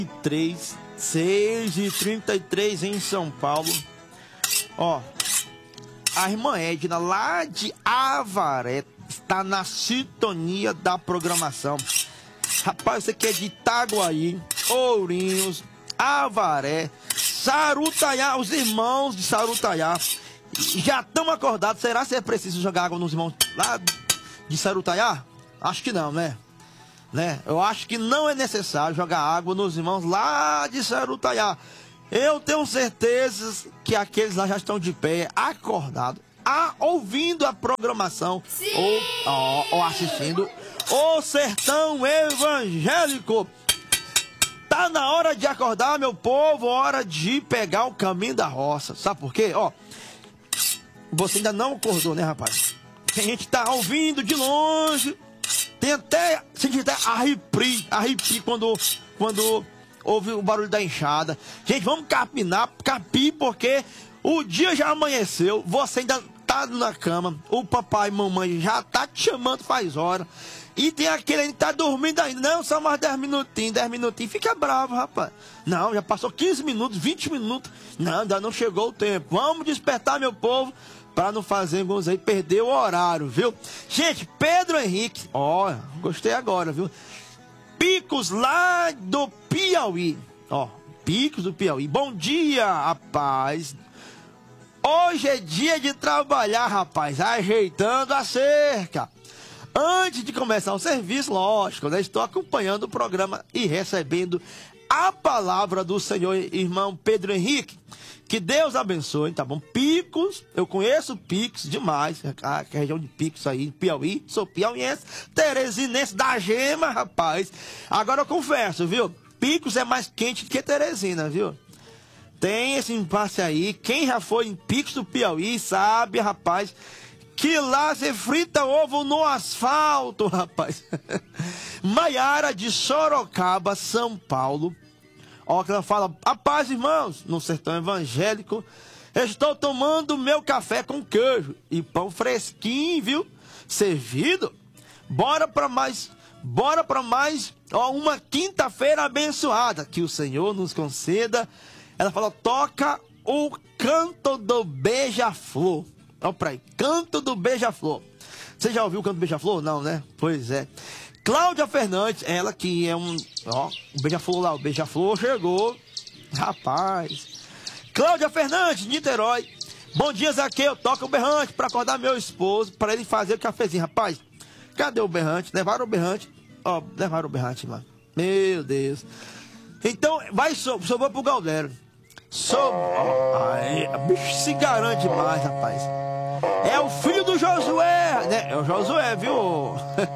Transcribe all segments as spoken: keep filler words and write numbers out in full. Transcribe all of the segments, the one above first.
três, seis e trinta e três em São Paulo. Ó, a irmã Edna, lá de Avaré, está na sintonia da programação. Rapaz, você que é de Itaguaí, Ourinhos, Avaré, Sarutaiá, os irmãos de Sarutaiá já estão acordados. Será que é preciso jogar água nos irmãos lá de Sarutaiá? Acho que não, né? né? Eu acho que não é necessário jogar água nos irmãos lá de Sarutaiá. Eu tenho certeza que aqueles lá já estão de pé, acordados, a, ouvindo a programação ou, ó, ou assistindo o Sertão Evangélico. Tá na hora de acordar, meu povo, hora de pegar o caminho da roça. Sabe por quê? Ó, você ainda não acordou, né, rapaz? Tem gente que tá ouvindo de longe, tem até, sente até arrepio, arrepio quando, quando ouve o barulho da enxada. Gente, vamos capinar, capir, porque o dia já amanheceu, você ainda tá na cama, o papai e mamãe já tá te chamando faz hora. E tem aquele que tá dormindo ainda. Não, só mais dez minutinhos, dez minutinhos. Fica bravo, rapaz. Não, já passou quinze minutos, vinte minutos. Não, ainda não chegou o tempo. Vamos despertar, meu povo, para não fazer alguns aí perder o horário, viu? Gente, Pedro Henrique, ó, gostei agora, viu? Picos lá do Piauí. Ó, Picos do Piauí. Bom dia, rapaz. Hoje é dia de trabalhar, rapaz, ajeitando a cerca. Antes de começar o serviço, lógico, né? Estou acompanhando o programa e recebendo a palavra do Senhor, irmão Pedro Henrique. Que Deus abençoe, tá bom? Picos, eu conheço Picos demais, a região de Picos aí, Piauí, sou piauiense, teresinense da gema, rapaz. Agora eu confesso, viu? Picos é mais quente que Teresina, viu? Tem esse impasse aí, quem já foi em Picos do Piauí sabe, rapaz, que lá você frita ovo no asfalto, rapaz. Maiara de Sorocaba, São Paulo. Ó, que ela fala: a paz, irmãos, no Sertão Evangélico, estou tomando meu café com queijo e pão fresquinho, viu? Servido. Bora para mais, bora para mais, ó, uma quinta-feira abençoada, que o Senhor nos conceda. Ela fala: toca o canto do beija-flor. Olha pra aí, canto do beija-flor. Você já ouviu o canto do beija-flor? Não, né? Pois é. Cláudia Fernandes, ela que é um... Ó, o beija-flor lá, o beija-flor chegou. Rapaz. Cláudia Fernandes, Niterói. Bom dia, Zaqueu. Toca o berrante pra acordar meu esposo, pra ele fazer o cafezinho. Rapaz, cadê o berrante? Levaram o berrante. Ó, levaram o berrante, mano. Meu Deus. Então, vai, sobrou pro Galdero. Sob... Ó, aí, o bicho se garante demais, rapaz. É o filho do Josué, né? É o Josué, viu?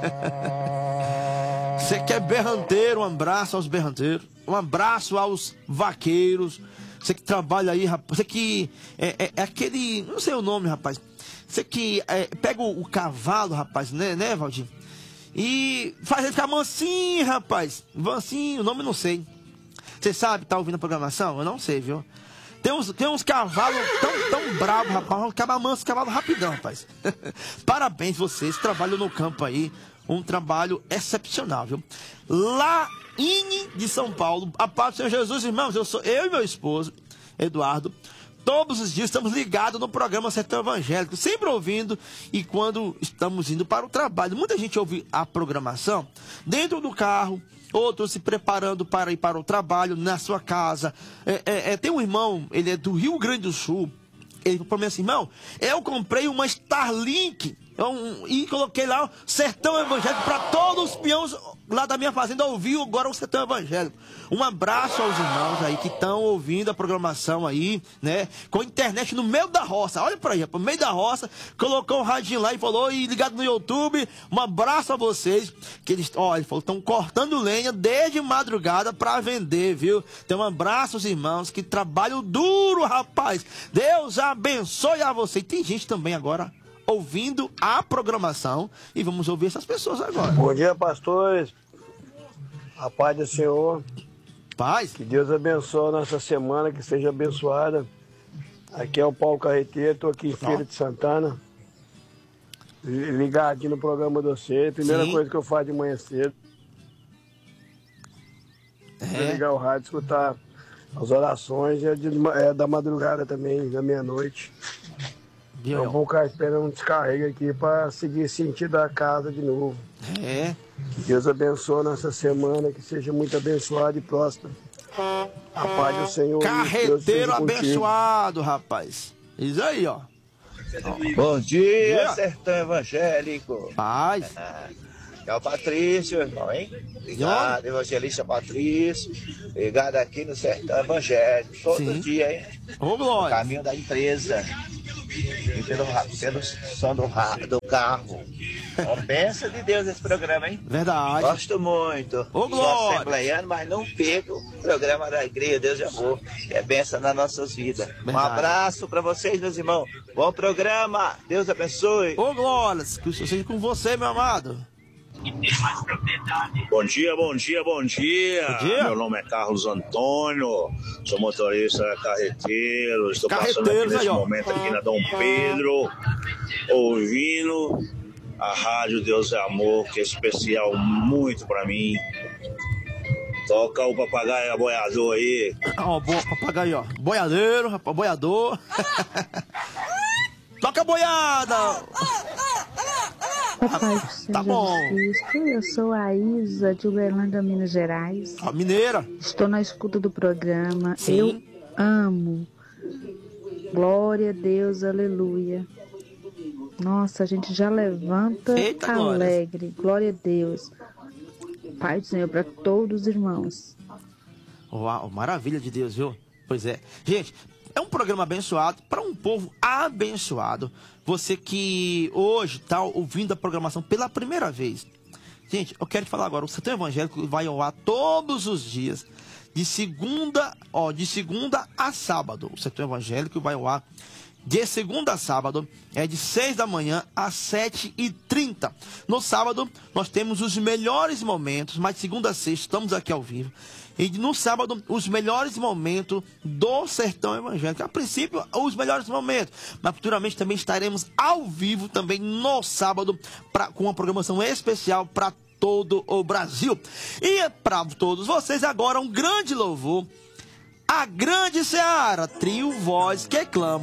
Você que é berranteiro, um abraço aos berranteiros. Um abraço aos vaqueiros. Você que trabalha aí, rapaz. Você que é, é, é aquele... Não sei o nome, rapaz. Você que é, pega o, o cavalo, rapaz, né, né, Valdir? E faz ele ficar mansinho, rapaz. Mansinho, o nome eu não sei. Você sabe, tá ouvindo a programação? Eu não sei, viu? Tem uns, tem uns cavalos tão, tão bravos, rapaz. Acaba manso, cavalo rapidão, rapaz. Parabéns vocês, trabalham no campo aí. Um trabalho excepcional, viu? Lá em de São Paulo, a paz do Senhor Jesus, irmãos. Eu sou eu e meu esposo, Eduardo. Todos os dias estamos ligados no programa Sertão Evangélico, sempre ouvindo, e quando estamos indo para o trabalho. Muita gente ouve a programação dentro do carro, outros se preparando para ir para o trabalho, na sua casa. É, é, é, tem um irmão, ele é do Rio Grande do Sul. Ele falou para mim assim: irmão, eu comprei uma Starlink um, e coloquei lá o Sertão Evangélico para todos os peões lá da minha fazenda ouvir agora o Sertão Evangélico. Um abraço aos irmãos aí que estão ouvindo a programação aí, né? Com internet no meio da roça. Olha para aí, no meio da roça, colocou o radinho lá e falou, e ligado no YouTube. Um abraço a vocês, que eles, ó, ele falou, estão cortando lenha desde madrugada para vender, viu? Então um abraço aos irmãos que trabalham duro, rapaz. Deus abençoe a você. E tem gente também agora ouvindo a programação, e vamos ouvir essas pessoas agora. Bom dia, pastores. A paz do Senhor. Paz. Que Deus abençoe a nossa semana, que seja abençoada. Aqui é o Paulo Carreteiro, estou aqui em Feira de Santana, ligadinho no programa do você. Primeira Sim. coisa que eu faço de manhã cedo. poder ligar o rádio, escutar as orações, é, de, é da madrugada também, da meia-noite. Então vou ficar esperando um descarrego aqui para seguir sentido a casa de novo. É. Que Deus abençoe nossa semana, que seja muito abençoada e próspera. A paz do Senhor. Carreteiro abençoado, rapaz. Isso aí, ó. Bom dia, yeah. Sertão Evangélico. Paz. É o Patrício, irmão, hein? Obrigado, evangelista Patrício. Ligado aqui no Sertão Evangélico. Todo Sim. dia, hein? Ô, glória. No caminho da empresa. E pelo, pelo som do, do carro. Uma benção de Deus esse programa, hein? Verdade. Gosto muito. Ô, glória. Sou assembleiano, mas não perco o programa da Igreja Deus de Amor. É benção nas nossas vidas. Verdade. Um abraço pra vocês, meus irmãos. Bom programa. Deus abençoe. Ô, glória. Que seja com você, meu amado. Bom dia, bom dia, bom dia. Bom dia. Meu nome é Carlos Antônio, sou motorista carreteiro. Estou passando aqui nesse aí, momento aqui na Dom Pedro, ouvindo a Rádio Deus é Amor, que é especial muito pra mim. Toca o papagaio aboiador aí. Ó, oh, papagaio, ó. Boiadeiro, rapaz, boiador. Toca a boiada! Papai do Senhor tá bom. Cristo, eu sou a Isa de Uberlândia, Minas Gerais. A mineira. Estou na escuta do programa. Sim. Eu amo. Glória a Deus, aleluia. Nossa, a gente já levanta Eita, alegre. Glória. Glória a Deus. Pai do Senhor para todos os irmãos. Uau, maravilha de Deus, viu? Pois é. Gente, é um programa abençoado para um povo abençoado. Você que hoje está ouvindo a programação pela primeira vez. Gente, eu quero te falar agora, o Sertão Evangélico vai ao ar todos os dias, de segunda, ó, de segunda a sábado. O Sertão Evangélico vai ao ar de segunda a sábado, é de seis da manhã às sete e trinta. No sábado, nós temos os melhores momentos, mas de segunda a sexta estamos aqui ao vivo. E no sábado, os melhores momentos do Sertão Evangélico. A princípio, os melhores momentos. Mas futuramente também estaremos ao vivo também no sábado, pra, com uma programação especial para todo o Brasil. E para todos vocês agora um grande louvor. A Grande Seara, trio voz que clama.